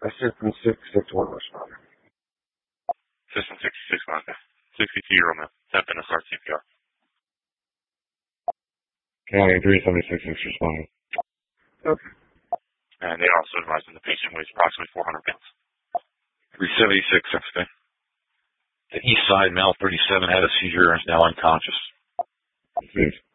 Assistant 661 responder. Assistant 661, 62-year-old male. 10 minutes start CPR. County 376 responding. Okay. And they also advised that the patient weighs approximately 400 pounds. 376, okay. The east side, male 37, had a seizure and is now unconscious. Received.